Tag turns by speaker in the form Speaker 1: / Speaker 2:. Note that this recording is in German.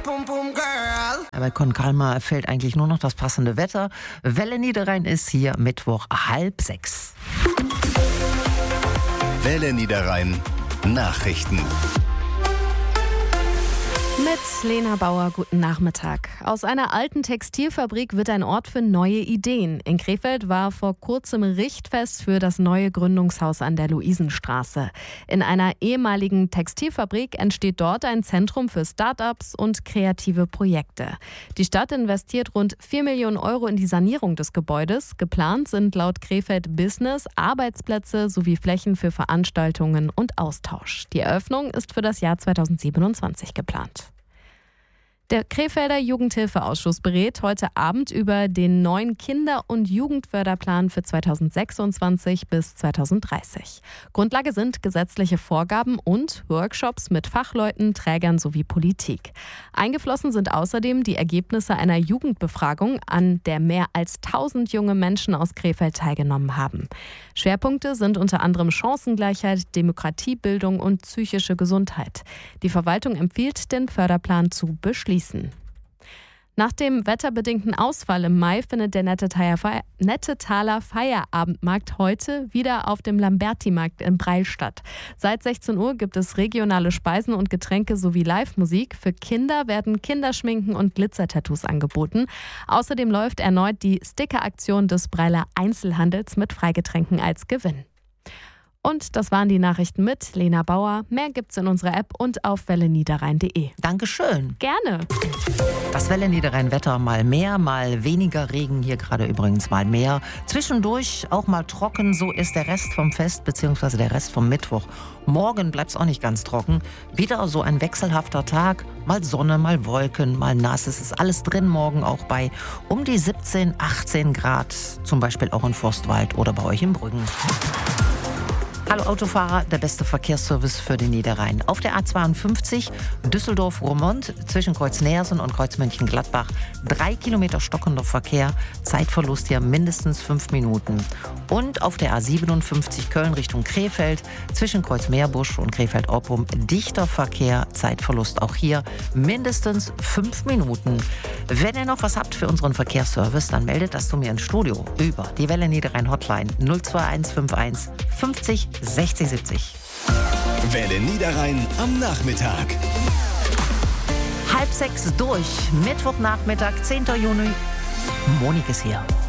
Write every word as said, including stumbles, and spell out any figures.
Speaker 1: pum pum girl.
Speaker 2: Bei Con Calma fehlt eigentlich nur noch das passende Wetter. Welle Niederrhein ist hier Mittwoch halb sechs.
Speaker 3: Welle Niederrhein Nachrichten.
Speaker 4: Mit Lena Bauer, guten Nachmittag. Aus einer alten Textilfabrik wird ein Ort für neue Ideen. In Krefeld war vor kurzem Richtfest für das neue Gründungshaus an der Luisenstraße. In einer ehemaligen Textilfabrik entsteht dort ein Zentrum für Start-ups und kreative Projekte. Die Stadt investiert rund vier Millionen Euro in die Sanierung des Gebäudes. Geplant sind laut Krefeld Business, Arbeitsplätze sowie Flächen für Veranstaltungen und Austausch. Die Eröffnung ist für das Jahr zweitausendsiebenundzwanzig geplant. Der Krefelder Jugendhilfeausschuss berät heute Abend über den neuen Kinder- und Jugendförderplan für zweitausendsechsundzwanzig bis zweitausenddreißig. Grundlage sind gesetzliche Vorgaben und Workshops mit Fachleuten, Trägern sowie Politik. Eingeflossen sind außerdem die Ergebnisse einer Jugendbefragung, an der mehr als tausend junge Menschen aus Krefeld teilgenommen haben. Schwerpunkte sind unter anderem Chancengleichheit, Demokratiebildung und psychische Gesundheit. Die Verwaltung empfiehlt, den Förderplan zu beschließen. Nach dem wetterbedingten Ausfall im Mai findet der Nettetaler Feierabendmarkt heute wieder auf dem Lamberti-Markt in Breil statt. Seit sechzehn Uhr gibt es regionale Speisen und Getränke sowie Live-Musik. Für Kinder werden Kinderschminken und Glitzer-Tattoos angeboten. Außerdem läuft erneut die Sticker-Aktion des Breiler Einzelhandels mit Freigetränken als Gewinn. Und das waren die Nachrichten mit Lena Bauer. Mehr gibt's in unserer App und auf welle niederrhein punkt de.
Speaker 2: Dankeschön.
Speaker 4: Gerne.
Speaker 2: Das Welle Niederrhein Wetter, mal mehr, mal weniger Regen, hier gerade übrigens mal mehr. Zwischendurch auch mal trocken, so ist der Rest vom Fest bzw. der Rest vom Mittwoch. Morgen bleibt's auch nicht ganz trocken. Wieder so ein wechselhafter Tag, mal Sonne, mal Wolken, mal nass. Es ist alles drin morgen auch bei um die siebzehn, achtzehn Grad, zum Beispiel auch in Forstwald oder bei euch in Brüggen. Hallo Autofahrer, der beste Verkehrsservice für den Niederrhein. Auf der A zweiundfünfzig Düsseldorf-Roermond zwischen Kreuz Neersen und Kreuz Mönchengladbach. Drei Kilometer stockender Verkehr, Zeitverlust hier mindestens fünf Minuten. Und auf der A siebenundfünfzig Köln Richtung Krefeld zwischen Kreuz Meerbusch und Krefeld-Oppum dichter Verkehr, Zeitverlust auch hier mindestens fünf Minuten. Wenn ihr noch was habt für unseren Verkehrsservice, dann meldet das zu mir ins Studio über die Welle Niederrhein Hotline null zwei eins fünf eins fünfzig sechzig siebzig.
Speaker 3: Welle Niederrhein am Nachmittag.
Speaker 2: Halb sechs durch, Mittwochnachmittag, zehnter Juni. Monik ist hier.